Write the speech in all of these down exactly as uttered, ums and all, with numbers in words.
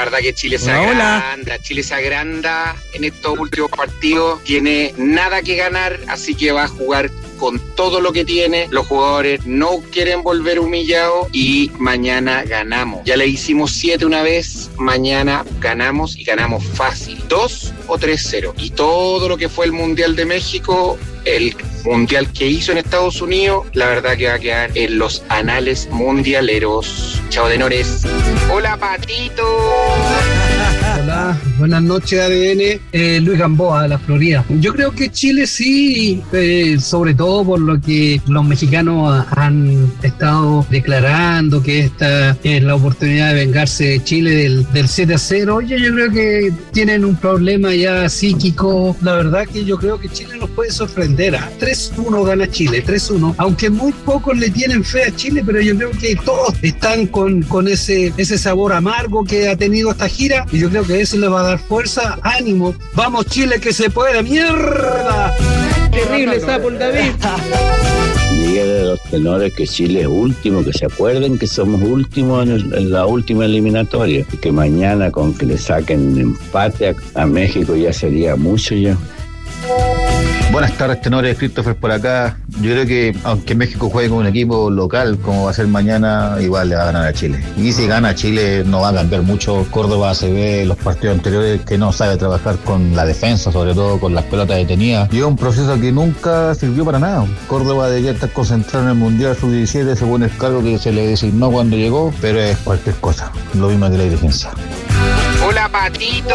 verdad que Chile se hola, agranda, hola. Chile se agranda en estos últimos partidos, tiene nada que ganar, así que va a jugar con todo lo que tiene. Los jugadores no quieren volver humillados y mañana ganamos. Ya le hicimos siete una vez, mañana ganamos y ganamos fácil, dos o tres cero. Y todo lo que fue el Mundial de México, el Mundial que hizo en Estados Unidos, la verdad que va a quedar en los anales mundialeros. Chao, tenores. Hola, Patito. Hola, buenas noches A D N, eh, Luis Gamboa de la Florida. Yo creo que Chile sí, eh, sobre todo por lo que los mexicanos han estado declarando, que esta es la oportunidad de vengarse de Chile del, del siete a cero. Yo, yo creo que tienen un problema ya psíquico. La verdad que yo creo que Chile nos puede sorprender. ¿eh? tres uno gana Chile, tres uno, aunque muy pocos le tienen fe a Chile, pero yo creo que todos están con, con ese, ese sabor amargo que ha tenido esta gira, y yo creo que eso le va a dar fuerza, ánimo. Vamos Chile, que se puede, mierda. Terrible sapo el David. Dígale a los tenores que Chile es último, que se acuerden que somos últimos en, el, en la última eliminatoria, y que mañana con que le saquen empate a, a México ya sería mucho ya. Buenas tardes, tenores. Christopher por acá. Yo creo que aunque México juegue con un equipo local como va a ser mañana, igual le va a ganar a Chile. Y si gana Chile no va a cambiar mucho. Córdoba se ve en los partidos anteriores que no sabe trabajar con la defensa, sobre todo con las pelotas detenidas. Y es un proceso que nunca sirvió para nada. Córdoba debería estar concentrado en el Mundial sub diecisiete según el cargo que se le designó cuando llegó, pero es cualquier cosa. Lo mismo que la dirigencia. Hola, Patito.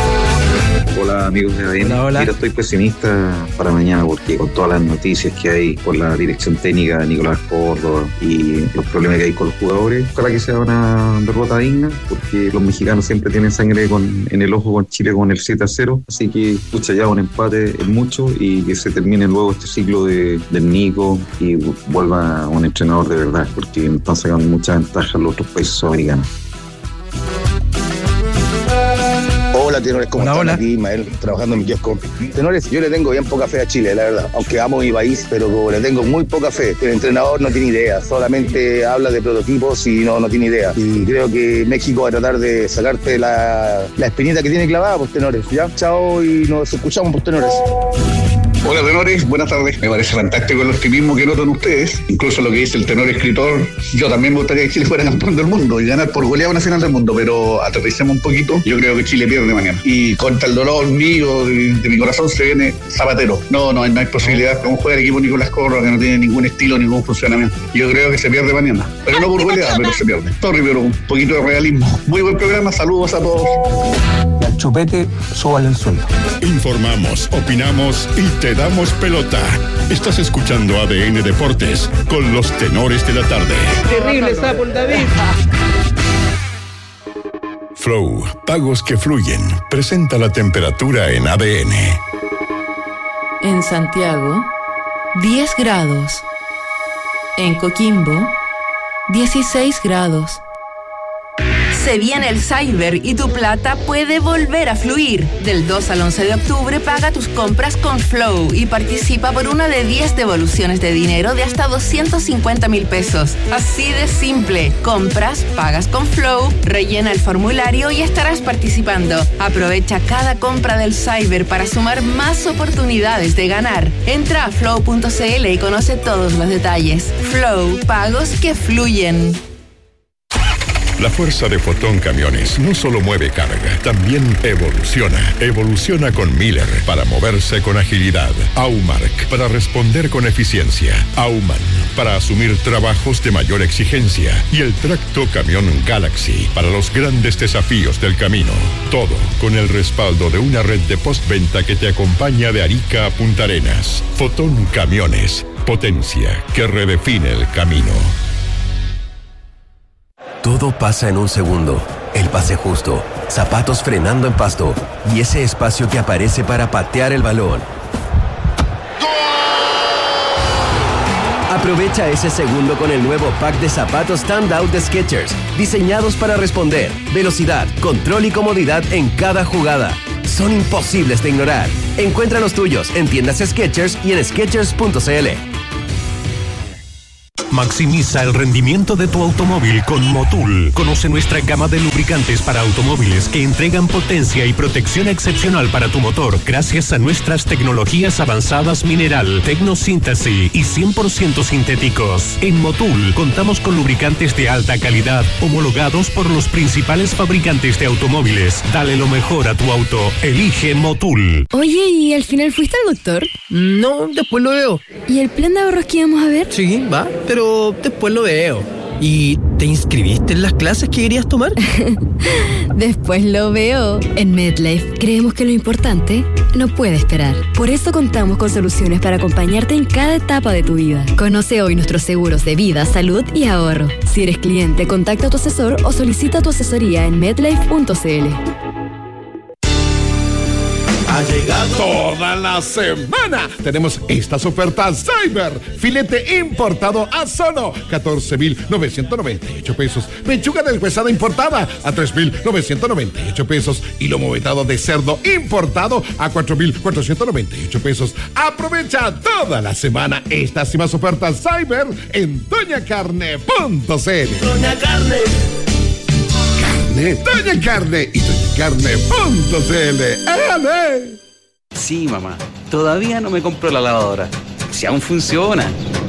Hola, amigos de A D N. Hola, hola. Mira, estoy pesimista para mañana porque con todas las noticias que hay por la dirección técnica de Nicolás Córdoba y los problemas que hay con los jugadores, ojalá que sea una derrota digna, porque los mexicanos siempre tienen sangre con, en el ojo con Chile con el siete a cero, así que escucha ya un empate es mucho y que se termine luego este ciclo de, del Nico y vuelva un entrenador de verdad, porque están sacando mucha ventaja los otros países sudamericanos. Hola, tenores, ¿cómo hola, están? hola. Aquí Ismael, trabajando en mi kiosco. Tenores, yo le tengo bien poca fe a Chile, la verdad. Aunque amo mi país, pero le tengo muy poca fe. El entrenador no tiene idea, solamente habla de prototipos y no, no tiene idea. Y creo que México va a tratar de sacarte la, la espinita que tiene clavada, pues, tenores. ¿Ya? Chao y nos escuchamos, pues, tenores. Hola, tenores, buenas tardes. Me parece fantástico el optimismo que notan ustedes, incluso lo que dice el tenor escritor. Yo también me gustaría que Chile fuera campeón del mundo y ganar por goleada una final del mundo, pero aterricemos un poquito. Yo creo que Chile pierde mañana. Y contra el dolor mío, de, de mi corazón, se viene Zapatero. No, no, no hay posibilidad. ¿Cómo juega el equipo Nicolás Córdoba, que no tiene ningún estilo, ningún funcionamiento? Yo creo que se pierde mañana, pero no por goleada, pero se pierde. Sorry, pero un poquito de realismo. Muy buen programa, saludos a todos. Al chupete, súbale el sueldo. Informamos, opinamos y te damos pelota. Estás escuchando A D N Deportes con los tenores de la tarde. Terrible sapo el David. Flow, pagos que fluyen. Presenta la temperatura en A D N. En Santiago, diez grados. En Coquimbo, dieciséis grados. Se viene el Cyber y tu plata puede volver a fluir. Del dos al once de octubre paga tus compras con Flow y participa por una de diez devoluciones de dinero de hasta doscientos cincuenta mil pesos. Así de simple. Compras, pagas con Flow, rellena el formulario y estarás participando. Aprovecha cada compra del Cyber para sumar más oportunidades de ganar. Entra a flow punto c l y conoce todos los detalles. Flow, pagos que fluyen. La fuerza de Fotón Camiones no solo mueve carga, también evoluciona. Evoluciona con Miller para moverse con agilidad. Aumark para responder con eficiencia. Auman para asumir trabajos de mayor exigencia. Y el tracto camión Galaxy para los grandes desafíos del camino. Todo con el respaldo de una red de postventa que te acompaña de Arica a Punta Arenas. Fotón Camiones, potencia que redefine el camino. Todo pasa en un segundo. El pase justo, zapatos frenando en pasto y ese espacio que aparece para patear el balón. Aprovecha ese segundo con el nuevo pack de zapatos Standout de Skechers, diseñados para responder, velocidad, control y comodidad en cada jugada. Son imposibles de ignorar. Encuentra los tuyos en tiendas Skechers y en skechers punto c l. Maximiza el rendimiento de tu automóvil con Motul. Conoce nuestra gama de lubricantes para automóviles que entregan potencia y protección excepcional para tu motor gracias a nuestras tecnologías avanzadas mineral, tecnosíntesis y cien por ciento sintéticos. En Motul contamos con lubricantes de alta calidad homologados por los principales fabricantes de automóviles. Dale lo mejor a tu auto. Elige Motul. Oye, ¿y al final fuiste al doctor? No, después lo veo. ¿Y el plan de ahorros que íbamos a ver? Sí, va, pero después lo veo. ¿Y te inscribiste en las clases que querías tomar? Después lo veo. En MedLife creemos que lo importante no puede esperar. Por eso contamos con soluciones para acompañarte en cada etapa de tu vida. Conoce hoy nuestros seguros de vida, salud y ahorro. Si eres cliente, contacta a tu asesor o solicita tu asesoría en medlife punto c l. Ha llegado toda la semana. Tenemos estas ofertas Cyber. Filete importado a solo catorce mil novecientos noventa y ocho pesos. Pechuga deshuesada importada a tres mil novecientos noventa y ocho pesos. Y lomo vetado de cerdo importado a cuatro mil cuatrocientos noventa y ocho pesos. Aprovecha toda la semana estas y más ofertas Cyber en doña carne punto c l. Doña Carne. Doña Carne y doña carne punto c l. ¡Ale! Sí, mamá. Todavía no me compro la lavadora. Si aún funciona.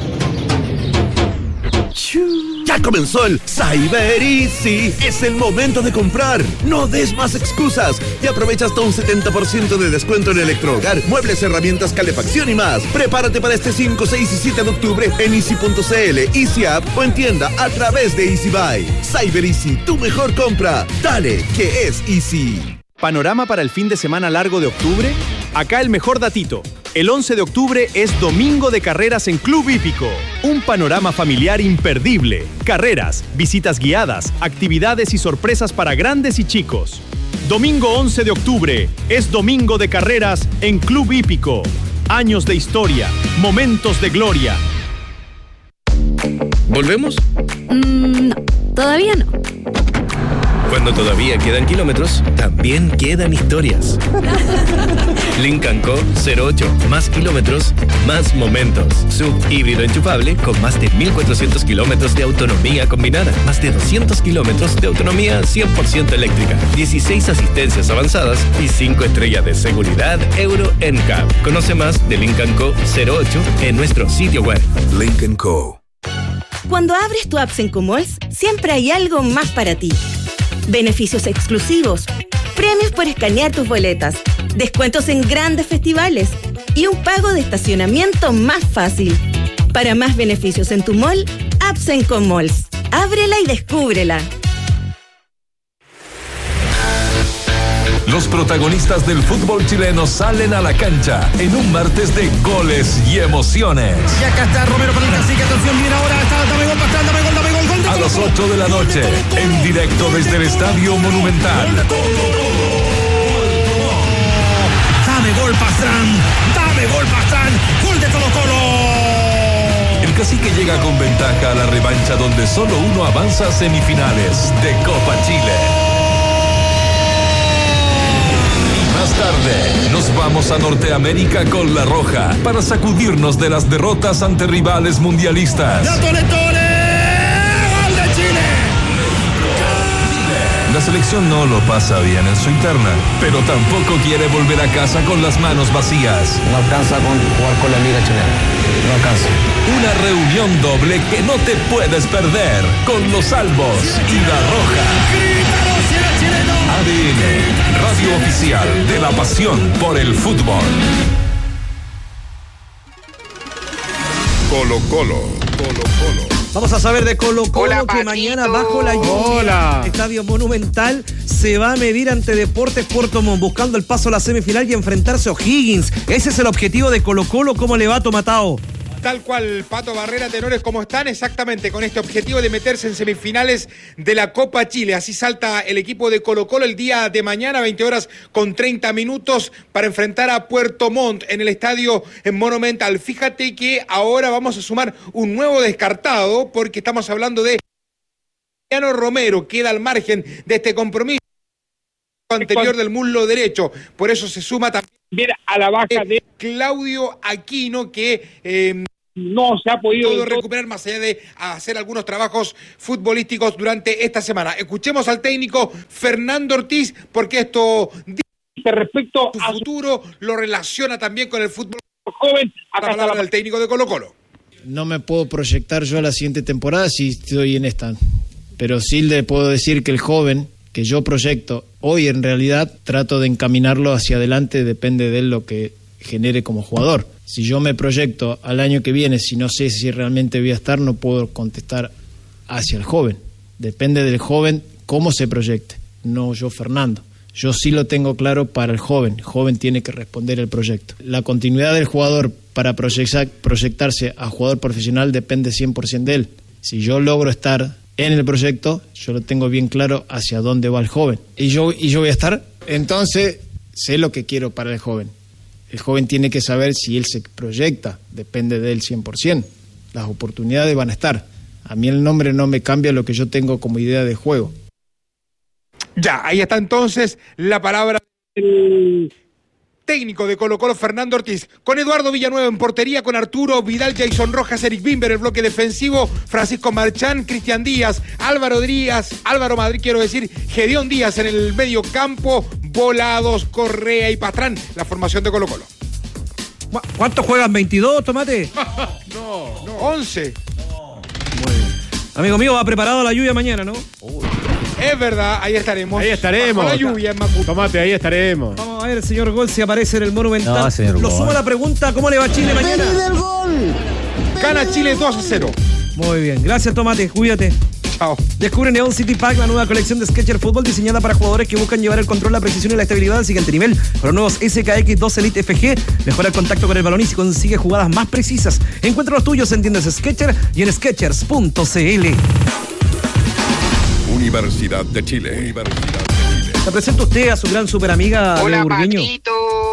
Ya comenzó el Cyber Easy. Es el momento de comprar. No des más excusas y aprovecha hasta un setenta por ciento de descuento en electrohogar, muebles, herramientas, calefacción y más. Prepárate para este cinco, seis y siete de octubre en easy punto c l, Easy App o en tienda a través de Easy Buy. Cyber Easy, tu mejor compra. Dale, que es Easy. ¿Panorama para el fin de semana largo de octubre? Acá el mejor datito. El once de octubre es domingo de carreras en Club Hípico. Un panorama familiar imperdible. Carreras, visitas guiadas, actividades y sorpresas para grandes y chicos. Domingo once de octubre es domingo de carreras en Club Hípico. Años de historia, momentos de gloria. ¿Volvemos? Mm, no, todavía no. Cuando todavía quedan kilómetros, también quedan historias. Lincoln Co. cero ocho. Más kilómetros, más momentos. Sub híbrido enchufable con más de mil cuatrocientos kilómetros de autonomía combinada. Más de doscientos kilómetros de autonomía cien por ciento eléctrica. dieciséis asistencias avanzadas y cinco estrellas de seguridad Euro N C A P. Conoce más de Lincoln Co. cero ocho en nuestro sitio web. Lincoln Co. Cuando abres tu app Sencomalls, siempre hay algo más para ti. Beneficios exclusivos, premios por escanear tus boletas, descuentos en grandes festivales y un pago de estacionamiento más fácil. Para más beneficios en tu mall, App Sencomalls. Ábrela y descúbrela. Los protagonistas del fútbol chileno salen a la cancha en un martes de goles y emociones. Y acá está Romero para el cacique, atención, viene ahora, está, dame gol, Pastrán, dame gol, dame gol, gol de A las ocho de la noche, en directo desde el Estadio Monumental. Dame gol, Pastrán, dame gol, Pastrán, gol de Colo Colo. El cacique llega con ventaja a la revancha donde solo uno avanza a semifinales de Copa Chile. Más tarde, nos vamos a Norteamérica con La Roja para sacudirnos de las derrotas ante rivales mundialistas. ¡Ya tole, tole! ¡Gol de Chile! La selección no lo pasa bien en su interna, pero tampoco quiere volver a casa con las manos vacías. No alcanza con jugar con la liga chilena. No alcanza. Una reunión doble que no te puedes perder con los Albos y La Roja. A D N, radio oficial de la pasión por el fútbol. Colo Colo, Colo Colo. Vamos a saber de Colo Colo. Hola, que Patito. Mañana bajo la lluvia, Hola. Estadio Monumental se va a medir ante Deportes Puerto Montt, buscando el paso a la semifinal y enfrentarse a O'Higgins. Ese es el objetivo de Colo Colo. ¿Cómo le va, Tomatao? Tal cual, Pato Barrera, tenores, ¿cómo están? Exactamente, con este objetivo de meterse en semifinales de la Copa Chile. Así salta el equipo de Colo Colo el día de mañana, veinte horas con treinta minutos, para enfrentar a Puerto Montt en el estadio Monumental. Fíjate que ahora vamos a sumar un nuevo descartado, porque estamos hablando de Emiliano Romero, queda al margen de este compromiso anterior del muslo derecho. Por eso se suma también a la baja de Claudio Aquino, que... Eh, no se ha podido todo recuperar más allá de hacer algunos trabajos futbolísticos durante esta semana. Escuchemos al técnico Fernando Ortiz, porque esto respecto a su futuro lo relaciona también con el fútbol joven. Acá la palabra del técnico de Colo-Colo. No me puedo proyectar yo a la siguiente temporada si estoy en esta, pero sí le puedo decir que el joven que yo proyecto hoy en realidad trato de encaminarlo hacia adelante, depende de él lo que genere como jugador. Si yo me proyecto al año que viene, si no sé si realmente voy a estar, no puedo contestar hacia el joven. Depende del joven cómo se proyecte, no yo Fernando. Yo sí lo tengo claro para el joven. El joven tiene que responder el proyecto. La continuidad del jugador para proyectar, proyectarse a jugador profesional depende cien por ciento de él. Si yo logro estar en el proyecto, yo lo tengo bien claro hacia dónde va el joven. Y yo, y yo voy a estar, entonces sé lo que quiero para el joven. El joven tiene que saber si él se proyecta, depende de él cien por ciento. Las oportunidades van a estar. A mí el nombre no me cambia lo que yo tengo como idea de juego. Ya, ahí está entonces la palabra del técnico de Colo-Colo, Fernando Ortiz. Con Eduardo Villanueva en portería, con Arturo Vidal, Jason Rojas, Eric Bimber, el bloque defensivo, Francisco Marchán, Cristian Díaz, Álvaro Díaz, Álvaro Madrid, quiero decir, Gedeón Díaz en el medio campo, Volados, Correa y Pastrán, la formación de Colo-Colo. ¿Cuántos juegan? ¿veintidós, Tomate? no, no. once. No. Muy bien. Amigo mío, va preparado la lluvia mañana, ¿no? Uy. Es verdad, ahí estaremos. Ahí estaremos. Bajo la lluvia en Macuto. Tomate, ahí estaremos. Vamos a ver, el señor Gol, si aparece en el Monumental. No, señor Lo Gol. sumo a la pregunta, ¿cómo le va a Chile mañana? del gol! Gana Chile dos a cero. Muy bien, gracias Tomate, cuídate. Chao. Descubre Neon City Pack, la nueva colección de Skechers Fútbol diseñada para jugadores que buscan llevar el control, la precisión y la estabilidad al siguiente nivel. Con los nuevos S K X dos Elite F G, mejora el contacto con el balón y se consigue jugadas más precisas. Encuentra los tuyos en tiendas Skechers y en skechers punto c l. Universidad de Chile. Universidad de Chile. ¿Le presenta usted a su gran superamiga Hola, Leo Burgueño? Patito.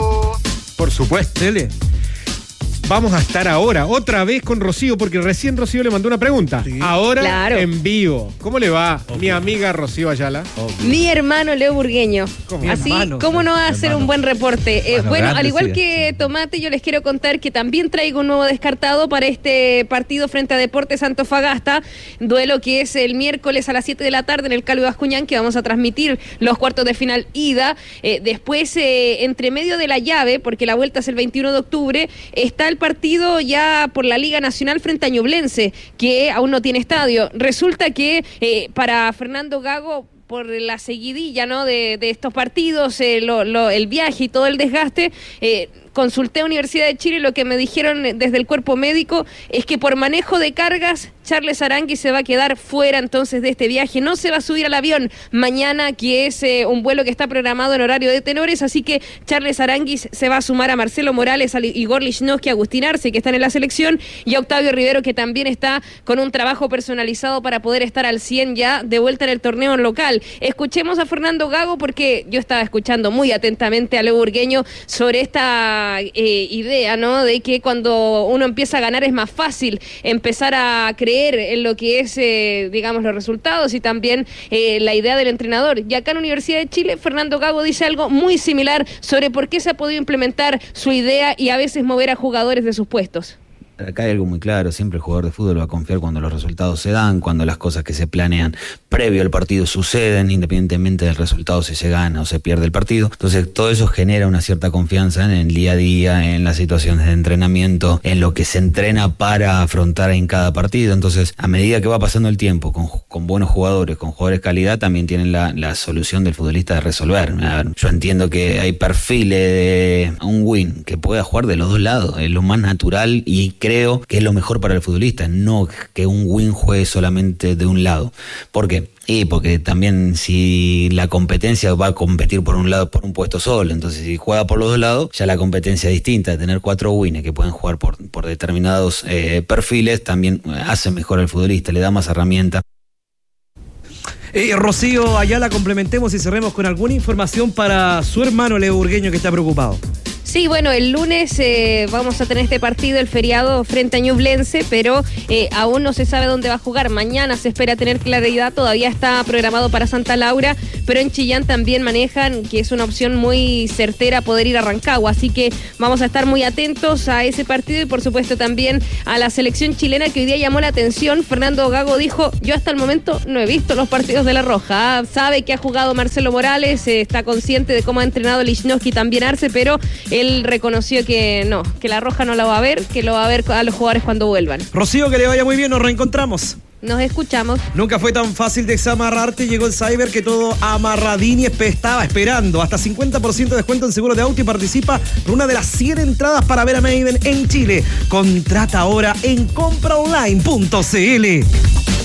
Por supuesto. Dele. Vamos a estar ahora, otra vez con Rocío, porque recién Rocío le mandó una pregunta. Sí. Ahora Claro. en vivo. ¿Cómo le va Obvio. mi amiga Rocío Ayala? Mi hermano Leo Burgueño. ¿Cómo? Así, Hermano. ¿cómo no va a hacer un buen reporte? Eh, Hermano bueno, grande, al igual sí. que Tomate, yo les quiero contar que también traigo un nuevo descartado para este partido frente a Deportes Antofagasta. Duelo que es el miércoles a las siete de la tarde en el Calvo Bascuñán, que vamos a transmitir los cuartos de final ida. Eh, después, eh, entre medio de la llave, porque la vuelta es el veintiuno de octubre, está el partido ya por la Liga Nacional frente a Ñublense, que aún no tiene estadio. Resulta que eh, para Fernando Gago, por la seguidilla, ¿no?, de, de estos partidos, eh, lo, lo, el viaje y todo el desgaste, eh, consulté a Universidad de Chile y lo que me dijeron desde el cuerpo médico es que por manejo de cargas, Charles Arangui se va a quedar fuera entonces de este viaje. No se va a subir al avión mañana, que es eh, un vuelo que está programado en horario de tenores, así que Charles Arangui se va a sumar a Marcelo Morales, a Igor Lichnowsky, a Agustín Arce, que están en la selección, y a Octavio Rivero, que también está con un trabajo personalizado para poder estar al cien ya de vuelta en el torneo local. Escuchemos a Fernando Gago, porque yo estaba escuchando muy atentamente a Leo Burgueño sobre esta Eh, idea, ¿no?, de que cuando uno empieza a ganar es más fácil empezar a creer en lo que es, eh, digamos, los resultados y también eh, la idea del entrenador. Y acá en Universidad de Chile, Fernando Gago dice algo muy similar sobre por qué se ha podido implementar su idea y a veces mover a jugadores de sus puestos. Acá hay algo muy claro, siempre el jugador de fútbol va a confiar cuando los resultados se dan, cuando las cosas que se planean previo al partido suceden, independientemente del resultado, si se gana o se pierde el partido. Entonces todo eso genera una cierta confianza en el día a día, en las situaciones de entrenamiento, en lo que se entrena para afrontar en cada partido. Entonces, a medida que va pasando el tiempo, con, con buenos jugadores, con jugadores de calidad, también tienen la, la solución del futbolista de resolver. A ver, yo entiendo que hay perfiles de un win que pueda jugar de los dos lados, es lo más natural y creo Creo que es lo mejor para el futbolista, no que un win juegue solamente de un lado. ¿Por qué? Y porque también si la competencia va a competir por un lado, por un puesto solo, entonces si juega por los dos lados, ya la competencia es distinta. Tener cuatro wins que pueden jugar por, por determinados eh, perfiles también hace mejor al futbolista, le da más herramientas. Eh, Rocío Ayala, complementemos y cerremos con alguna información para su hermano Leo Burgueño, que está preocupado. Sí, bueno, el lunes eh, vamos a tener este partido, el feriado frente a Ñublense, pero eh, aún no se sabe dónde va a jugar. Mañana se espera tener claridad, todavía está programado para Santa Laura, pero en Chillán también manejan que es una opción muy certera poder ir a Rancagua, así que vamos a estar muy atentos a ese partido y por supuesto también a la selección chilena que hoy día llamó la atención. Fernando Gago dijo, yo hasta el momento no he visto los partidos de La Roja, ¿ah? Sabe que ha jugado Marcelo Morales, eh, está consciente de cómo ha entrenado Lichnowsky también Arce, pero él reconoció que no, que La Roja no la va a ver, que lo va a ver a los jugadores cuando vuelvan. Rocío, que le vaya muy bien, nos reencontramos. Nos escuchamos. Nunca fue tan fácil desamarrarte. Llegó el Cyber que todo amarradini estaba esperando. Hasta cincuenta por ciento de descuento en seguro de auto y participa por una de las cien entradas para ver a Maiden en Chile. Contrata ahora en compra online punto c l.